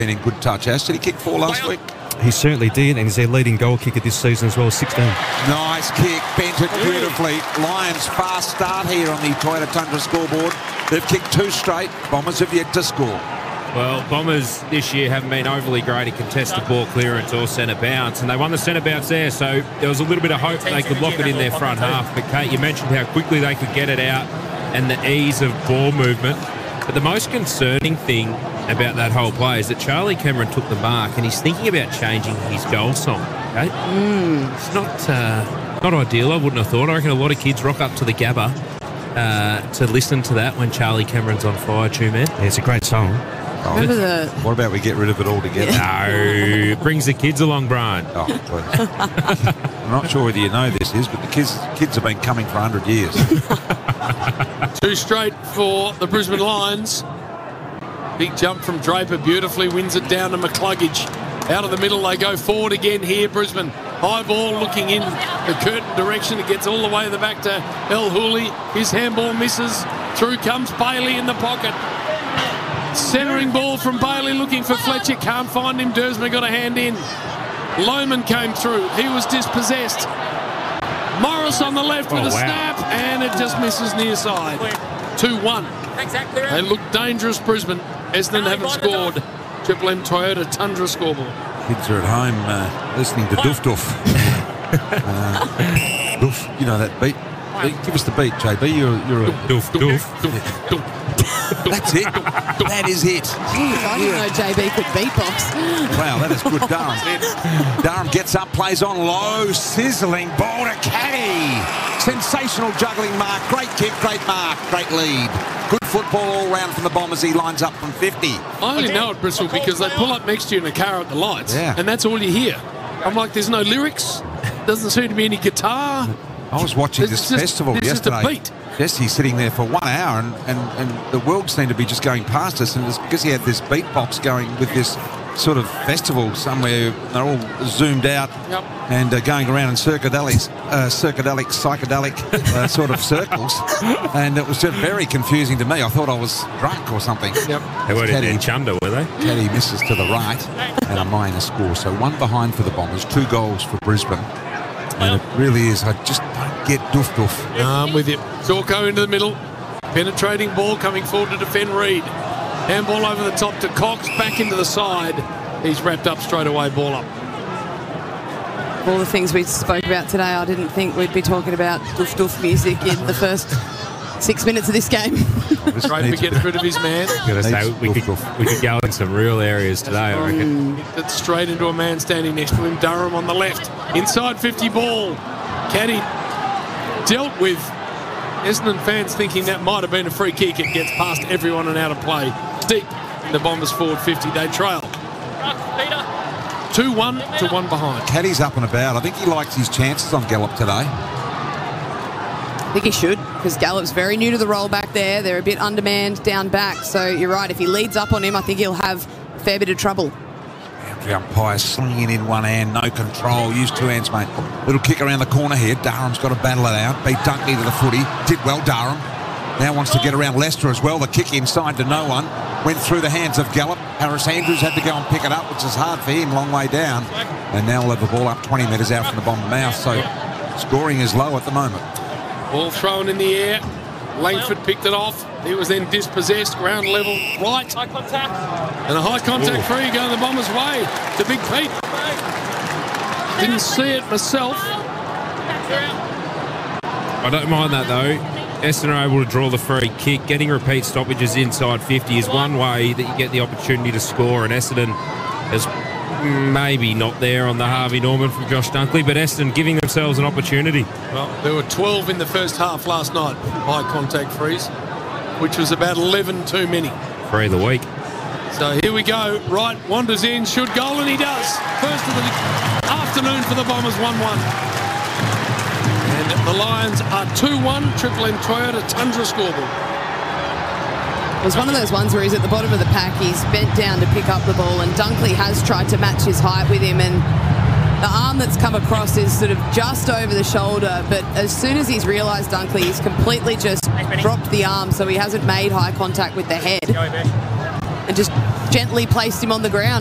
been in good touch. Ash, did he kick 4 last week? He certainly did, and he's their leading goal kicker this season as well, 16. Nice kick, bent it beautifully. Lions fast start here on the Toyota Tundra scoreboard. They've kicked 2 straight. Bombers have yet to score. Well, Bombers this year haven't been overly great at contested ball clearance or centre bounce, and they won the centre bounce there, so there was a little bit of hope they could lock it in their front half. But Kate, you mentioned how quickly they could get it out and the ease of ball movement. But the most concerning thing about that whole play is that Charlie Cameron took the mark and he's thinking about changing his goal song. Okay? It's not ideal, I wouldn't have thought. I reckon a lot of kids rock up to the Gabba to listen to that when Charlie Cameron's on fire, too, man. Yeah, it's a great song. Oh, what about we get rid of it altogether? No, it brings the kids along, Brian. Oh, please. I'm not sure whether you know this is, but the kids have been coming for 100 years. 2 straight for the Brisbane Lions. Big jump from Draper, beautifully wins it down to McCluggage. Out of the middle, they go forward again here, Brisbane. High ball looking in the Curtin direction. It gets all the way to the back to El Houli. His handball misses. Through comes Bailey in the pocket. Centering ball from Bailey looking for Fletcher. Can't find him. Dersman got a hand in. Loman came through. He was dispossessed. Morris on the left with a snap, and it just misses near side. 2-1. They look dangerous, Brisbane. Essendon haven't scored. Triple M Toyota Tundra scoreboard. Kids are at home listening to Doof Doof. Doof, you know that beat? Give us the beat, JB. You're a Doof, doof. That's it. That is it. Jeez, I didn't know JB could beatbox. Wow, that is good, Durham. Durham gets up, plays on low, sizzling ball to Caddy. Sensational juggling mark. Great kick, great mark, great lead. Good football all round from the Bombers. He lines up from 50. I only know it, Bristol, because they pull up next to you in a car at the lights, Yeah. and that's all you hear. I'm like, there's no lyrics. Doesn't seem to be any guitar. I was watching this festival yesterday. Just a beat. Jesse's sitting there for 1 hour and the world seemed to be just going past us, and it's because he had this beatbox going with this sort of festival somewhere. They're all zoomed out and going around in psychedelic sort of circles, and it was just very confusing to me. I thought I was drunk or something. They weren't in Chunda, were they? Caddy misses to the right and a minor score. So 1 behind for the Bombers, 2 goals for Brisbane. And it really is, I just don't get Doof Doof. I'm with you. Zorko into the middle. Penetrating ball coming forward to defend Reid. Handball over the top to Cox, back into the side. He's wrapped up straight away, ball up. All the things we spoke about today, I didn't think we'd be talking about Doof Doof music in the first 6 minutes of this game. Draper gets rid of his man. Gotta say, we could go in some real areas today, I reckon. Hit it straight into a man standing next to him. Durham on the left. Inside 50 ball. Caddy dealt with. Essendon fans thinking that might have been a free kick. It gets past everyone and out of play. Deep in the Bombers forward 50. They trail. 2-1 to 1 behind. Caddy's up and about. I think he likes his chances on Gallup today. I think he should, because Gallup's very new to the role back there. They're a bit undermanned down back. So you're right, if he leads up on him, I think he'll have a fair bit of trouble. The umpire slinging in one hand, no control. Use 2 hands, mate. Little kick around the corner here. Durham's got to battle it out. Beat Dunkley to the footy. Did well, Durham. Now wants to get around Leicester as well. The kick inside to no one. Went through the hands of Gallup. Harris Andrews had to go and pick it up, which is hard for him, long way down. And now we'll have the ball up 20 metres out from the Bomber mouth. So scoring is low at the moment. Ball thrown in the air. Langford picked it off. He was then dispossessed. Ground level right. High contact. And a high contact free going the Bombers' way to Big Pete. Didn't see it myself. I don't mind that, though. Essendon are able to draw the free kick. Getting repeat stoppages inside 50 is one way that you get the opportunity to score, and Essendon is maybe not there on the Harvey Norman from Josh Dunkley, but Essendon giving themselves an opportunity. Well, there were 12 in the first half last night, high contact frees, which was about 11 too many. Free of the week. So here we go. Wright wanders in, should goal, and he does. First of the afternoon for the Bombers, 1-1. And the Lions are 2-1, Triple M Toyota Tundra scoreboard. It was one of those ones where he's at the bottom of the pack, he's bent down to pick up the ball, and Dunkley has tried to match his height with him, and the arm that's come across is sort of just over the shoulder, but as soon as he's realised Dunkley, he's completely just dropped the arm, so he hasn't made high contact with the head. and just gently placed him on the ground.